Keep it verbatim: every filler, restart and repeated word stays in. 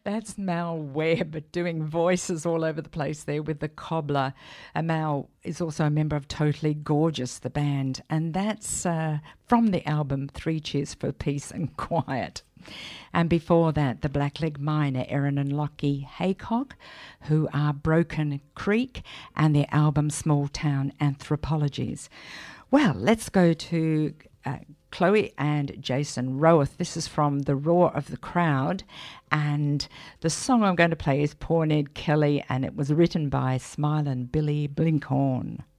That's Mal Webb doing voices all over the place there with the cobbler. And Mal is also a member of Totally Gorgeous, the band. And that's uh, from the album Three Cheers for Peace and Quiet. And before that, the Blackleg Miner, Erin and Lockie Haycock, who are Broken Creek, and their album Small Town Anthropologies. Well, let's go to uh, Chloe and Jason Roworth. This is from The Roar of the Crowd, and the song I'm going to play is Poor Ned Kelly, and it was written by Smilin' Billy Blinkhorn.